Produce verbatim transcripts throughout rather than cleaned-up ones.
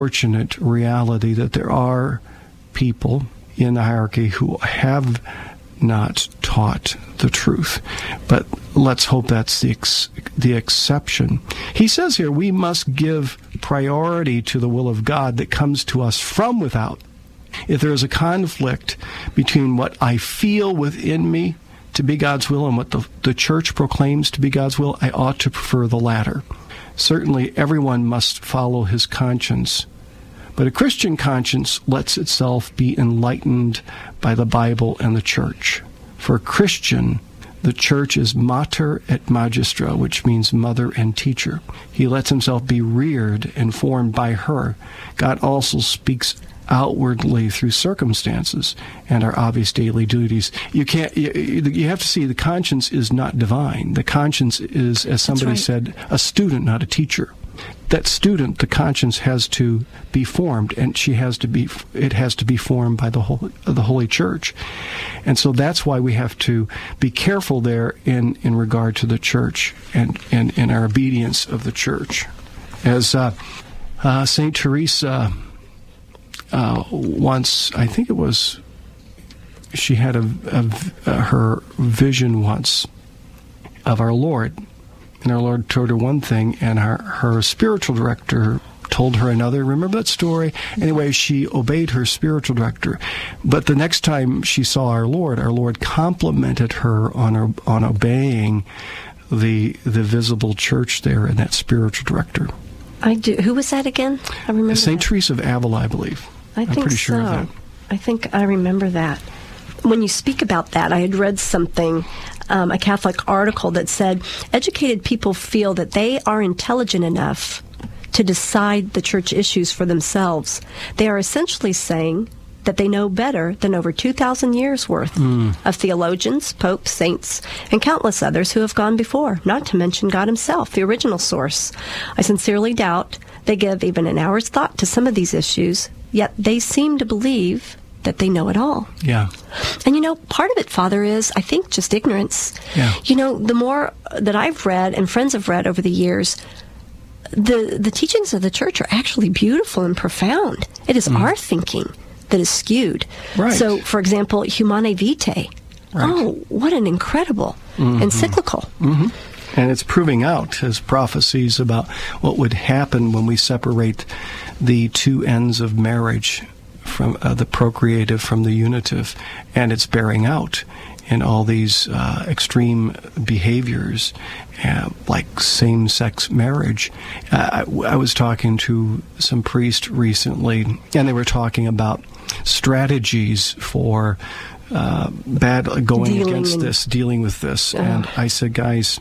Fortunate reality that there are people in the hierarchy who have not taught the truth. But let's hope that's the ex- the exception. He says here, we must give priority to the will of God that comes to us from without. If there is a conflict between what I feel within me to be God's will and what the, the church proclaims to be God's will, I ought to prefer the latter. Certainly, everyone must follow his conscience. But a Christian conscience lets itself be enlightened by the Bible and the church. For a Christian, the church is mater et magistra, which means mother and teacher. He lets himself be reared and formed by her. God also speaks outwardly through circumstances and our obvious daily duties. You can't. You, you have to see the conscience is not divine. The conscience is, as somebody right. said, a student, not a teacher. That student, the conscience, has to be formed, and she has to be. It has to be formed by the whole, the Holy Church, and so that's why we have to be careful there in, in regard to the church and and in our obedience of the church. As uh, uh, Saint Teresa uh, once, I think it was, she had a, a, a her vision once of our Lord. And our Lord told her one thing, and her, her spiritual director told her another. Remember that story? Anyway, she obeyed her spiritual director. But the next time she saw our Lord, our Lord complimented her on her, on obeying the the visible church there and that spiritual director. I do. Who was that again? I remember Saint that. Teresa of Avila, I believe. I I'm think pretty sure so. of that. I think I remember that. When you speak about that, I had read something, um, a Catholic article that said, educated people feel that they are intelligent enough to decide the church issues for themselves. They are essentially saying that they know better than over two thousand years worth mm. of theologians, popes, saints, and countless others who have gone before, not to mention God himself, the original source. I sincerely doubt they give even an hour's thought to some of these issues, yet they seem to believe that they know it all. Yeah. And you know, part of it, Father, is, I think, just ignorance. Yeah. You know, the more that I've read and friends have read over the years, the the teachings of the church are actually beautiful and profound. It is mm. our thinking that is skewed. Right. So, for example, Humanae Vitae. Right. Oh, what an incredible mm-hmm. encyclical. Mm-hmm. And it's proving out as prophecies about what would happen when we separate the two ends of marriage, from uh, the procreative from the unitive, and it's bearing out in all these uh, extreme behaviors, uh, like same-sex marriage. Uh, I, I was talking to some priest recently, and they were talking about strategies for uh, bad going dealing against in, this, dealing with this. Uh, and I said, guys,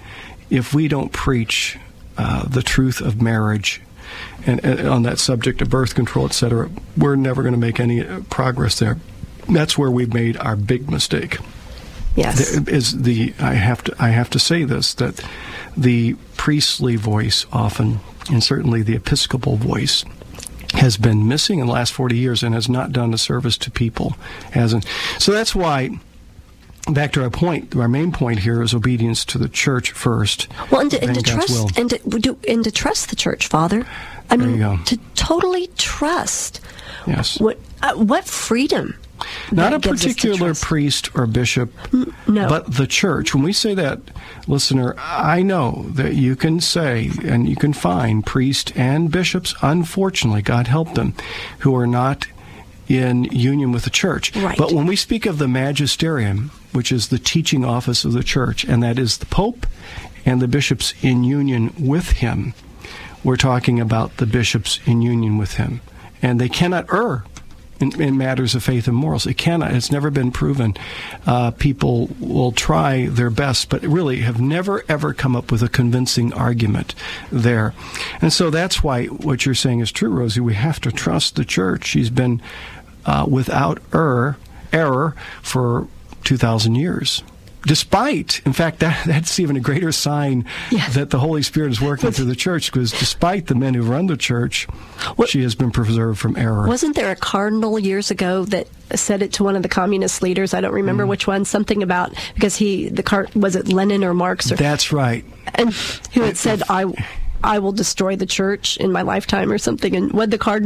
if we don't preach uh, the truth of marriage, And, and on that subject of birth control, et cetera, we're never going to make any progress there. That's where we've made our big mistake. Yes, there is the I have to I have to say this, that the priestly voice often, and certainly the Episcopal voice, has been missing in the last forty years and has not done a service to people. Hasn't. So that's why. Back to our point, our main point here is obedience to the church first. Well, and to, and to God's trust will. and to, do, and to trust the church, Father. I There mean, you go. to totally trust. Yes. What uh, what freedom? Not a that gives us to particular trust. priest or bishop, no. but the church. When we say that, listener, I know that you can say and you can find priests and bishops, unfortunately, God help them, who are not in union with the church. Right. But when we speak of the magisterium, which is the teaching office of the church, and that is the Pope and the bishops in union with him, we're talking about the bishops in union with him. And they cannot err in, in matters of faith and morals. It cannot. It's never been proven. Uh, people will try their best, but really have never, ever come up with a convincing argument there. And so that's why what you're saying is true, Rosie. We have to trust the church. She's been uh, without error, error for two thousand years. Despite, in fact, that, that's even a greater sign yes. that the Holy Spirit is working through the church, because despite the men who run the church, what, she has been preserved from error. Wasn't there a cardinal years ago that said it to one of the communist leaders? I don't remember mm. which one. Something about, because he, the car, was it Lenin or Marx? Or, that's right. And who had said, I... I will destroy the church in my lifetime or something, and wed the cardinal